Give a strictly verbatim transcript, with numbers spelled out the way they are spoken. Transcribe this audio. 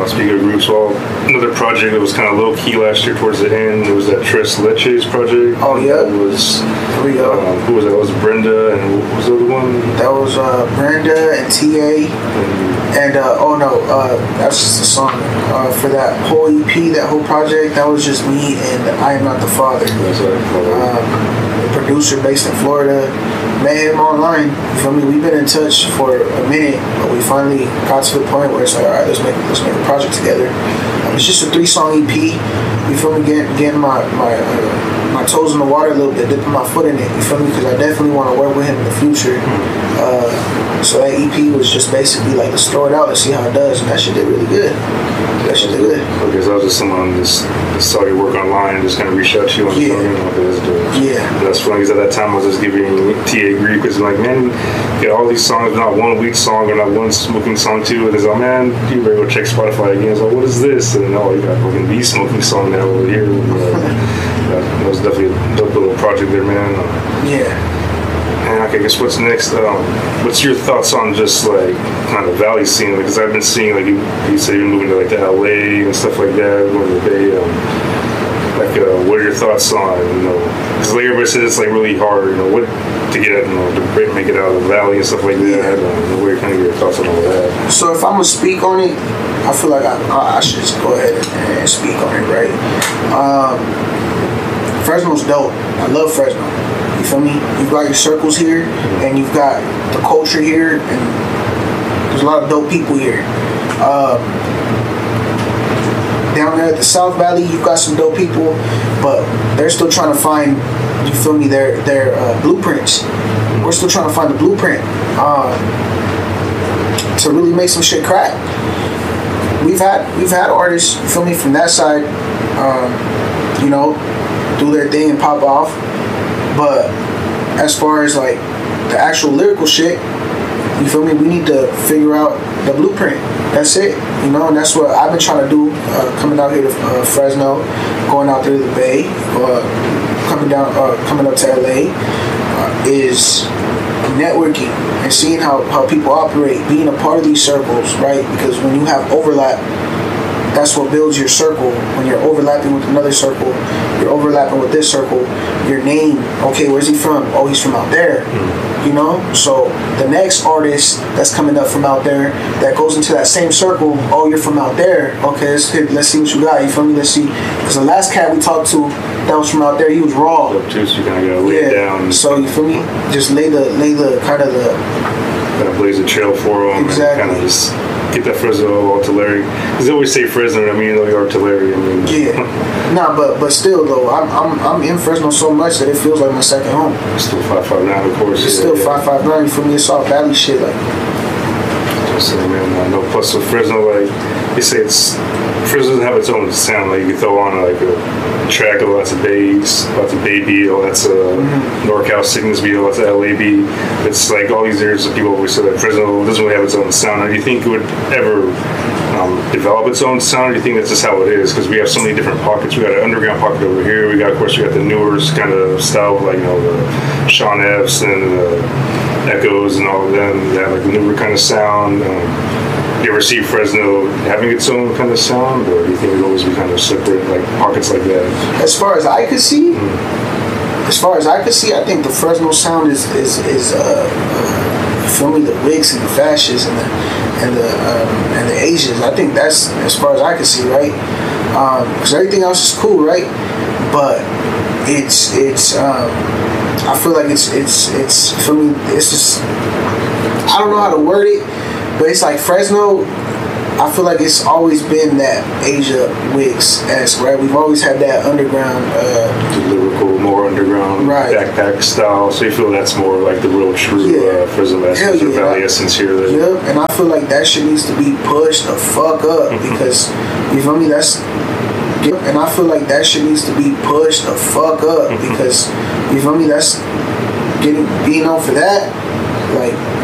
speaking of groups, well, another project that was kind of low key last year towards the end. It was that Tres Leches project. Oh yeah. It was. Here we go. Um, who was that? It was Brenda, and what was the other one? That was uh, Brenda and T A. And uh, oh no, uh, that's just a song. Uh, for that whole E P, that whole project, that was just me and I Am Not the Father. That's right. Um, the producer based in Florida. Met him online. You feel me? We've been in touch for a minute, but we finally got to the point where it's like, all right, let's make let's make a project together. Um, it's just a three song E P. You feel me? Getting getting my my uh, my toes in the water a little bit, dipping my foot in it. You feel me? Because I definitely want to work with him in the future. Uh, so that E P was just basically like, let's throw it out, let's see how it does, and that shit did really good. That shit did good. Okay, so I was just someone just, just saw your work online and just kind of reached out to you on Yeah. the phone. Okay, that's dope. Yeah. And that's funny because at that time I was just giving T A grief because I'm like, man, you got all these songs, not one weed song or not one smoking song too. And he's like, man, you better go check Spotify again. It's like, what is this? And oh, you got fucking the smoking song now over here. And, uh, that, that was definitely a dope little project there, man. Uh, Yeah. And okay, I guess what's next? Um, what's your thoughts on just like kind of valley scene? Because I've been seeing like you, you said you're moving to like to L A and stuff like that, going to the Bay. Um, like, uh, what are your thoughts on you know? Because like everybody says it's like really hard, you know, what to get you know to break, make it out of the valley and stuff like that. Um, what are kind of your thoughts on all that? So if I'm gonna speak on it, I feel like I, I should just go ahead and, and speak on it, right? Um, Fresno's dope. I love Fresno. You feel me? You've got your circles here, and you've got the culture here, and there's a lot of dope people here. Um, down there at the South Valley, you've got some dope people, but they're still trying to find, you feel me, their their uh, blueprints. We're still trying to find the blueprint uh, to really make some shit crack. We've had we've had artists, you feel me, from that side, um, you know, do their thing and pop off. But as far as like the actual lyrical shit, you feel me, we need to figure out the blueprint. That's it, you know, and that's what I've been trying to do, uh, coming out here to uh, Fresno, going out there to the Bay, uh, coming down, uh, coming up to L A, uh, is networking and seeing how, how people operate, being a part of these circles, right? Because when you have overlap, that's what builds your circle. When you're overlapping with another circle, you're overlapping with this circle, your name, okay, where's he from? Oh, he's from out there. You know? So the next artist that's coming up from out there that goes into that same circle, oh, you're from out there. Okay, let's hit, let's see what you got. You feel me? Let's see. Because the last cat we talked to that was from out there, he was raw. Too, so you kind of gotta lay yeah. it down. So you feel me? Just lay the lay the kind of the kind of blaze a trail for them exactly. and kind of just get that Fresno artillery. Because they always say Fresno, I mean, like artillery. I mean, yeah. Nah, but but still though, I'm I'm I'm in Fresno so much that it feels like my second home. It's still five five nine, of course. It's yeah, still yeah. five five nine for me. It's all valley shit like. So, man, I know. Plus, with Fresno, like they say, it's Fresno doesn't have its own sound. Like you can throw on like a track of lots of babes, lots of baby, or lots of mm-hmm. NorCal Sickness beat, lots of L A B. It's like all these years that people always say that Fresno doesn't really have its own sound. Now, do you think it would ever um, develop its own sound? Or do you think that's just how it is? Because we have so many different pockets. We got an underground pocket over here. We got, of course, we got the newer kind of style, like you know the Sean F's and the Echoes and all of them. They have like a newer kind of sound. Um, do you ever see Fresno having its own kind of sound, or do you think it would always be kind of separate, like pockets like that? As far as I could see, mm. as far as I could see, I think the Fresno sound is is is uh, uh you feel me, the Wigs and the Fascists and the and the um, and the Asians. I think that's as far as I could see, right? Because um, everything else is cool, right? But it's it's. Um, I feel like it's it's it's for me. It's just I don't know how to word it, but it's like Fresno. I feel like it's always been that Asia Wigs esque, right? We've always had that underground, uh, the lyrical, more underground, right. backpack style. So you feel that's more like the real true yeah. uh, Fresno essence yeah. or Valley essence here. That yeah, and I feel like that shit needs to be pushed the fuck up because you feel me. That's And I feel like that shit needs to be pushed the fuck up because, you feel me, that's getting, being known for that, like,